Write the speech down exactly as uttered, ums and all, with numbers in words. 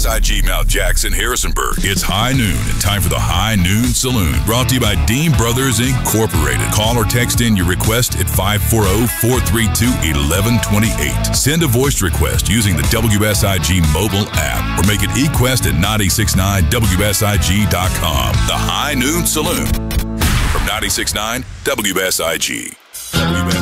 S I G Mount Jackson, Harrisonburg. It's high noon and time for the High Noon Saloon. Brought to you by Dean Brothers Incorporated. Call or text in your request at five four zero, four three two, one one two eight. Send a voice request using the W S I G mobile app or make it eQuest at nine six nine W S I G dot com. The High Noon Saloon from nine six nine W S I G. W S I G.